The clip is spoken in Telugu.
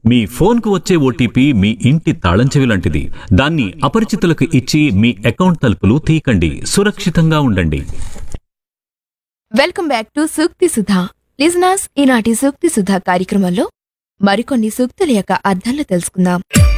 మీ ఫోన్కు వచ్చే ఓటీపీ మీ ఇంటి తాళం చెవి లాంటిది. దాన్ని అపరిచితులకు ఇచ్చి మీ అకౌంట్ తలుపులు తీయకండి. సురక్షితంగా ఉండండి. Welcome back to Sukti Sudha. Listeners, ఈనాటి సూక్తి సుధా కార్యక్రమంలో మరికొన్ని సూక్తుల యొక్క అర్థాలు తెలుసుకుందాం.